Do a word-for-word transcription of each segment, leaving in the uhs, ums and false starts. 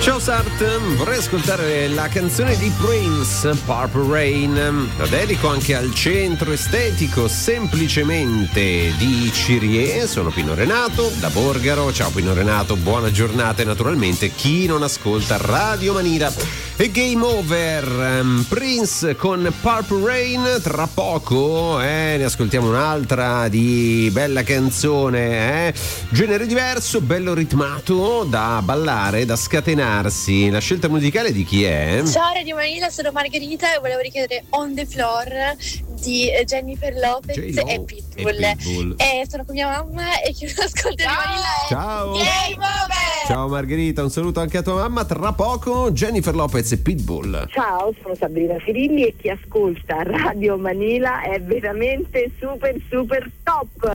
Ciao Sart, vorrei ascoltare la canzone di Prince, Purple Rain. La dedico anche al centro estetico semplicemente di Cirie. Sono Pino Renato da Borgaro. Ciao Pino Renato, buona giornata e naturalmente chi non ascolta Radio Manila. E Game Over, Prince con Purple Rain. Tra poco eh, ne ascoltiamo un'altra di bella canzone, eh? Genere diverso, bello ritmato, da ballare, da scatenarsi. La scelta musicale di chi è? Ciao Radio Manila, sono Margherita e volevo richiedere On the Floor di Jennifer Lopez J-Lo e Pitbull. e Pitbull. E sono con mia mamma e chi non ascolta Radio Manila è Ciao. Game Over. Ciao Margherita, un saluto anche a tua mamma. Tra poco Jennifer Lopez e Pitbull. Ciao, sono Sabrina Cirilli e chi ascolta Radio Manila è veramente super super top.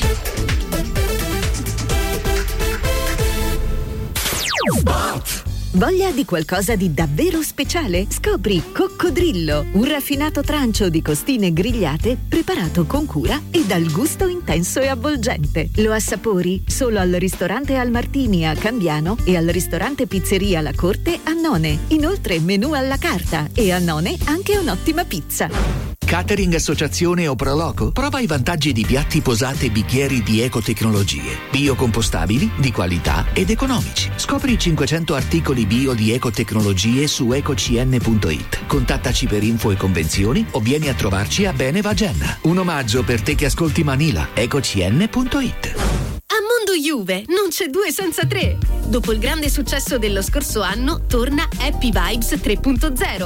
Voglia di qualcosa di davvero speciale? Scopri Coccodrillo, un raffinato trancio di costine grigliate preparato con cura e dal gusto intenso e avvolgente. Lo assapori solo al ristorante Al Martini a Cambiano e al ristorante Pizzeria La Corte a None. Inoltre menù alla carta e a None anche un'ottima pizza. Catering Associazione o Proloco? Prova i vantaggi di piatti, posate e bicchieri di ecotecnologie, biocompostabili, di qualità ed economici. Scopri i cinquecento articoli bio di ecotecnologie su ecocn punto it. Contattaci per info e convenzioni o vieni a trovarci a Bene Vagenna. Un omaggio per te che ascolti Manila. ecocn punto it. A Mondo Juve non c'è due senza tre. Dopo il grande successo dello scorso anno, torna Happy Vibes tre punto zero.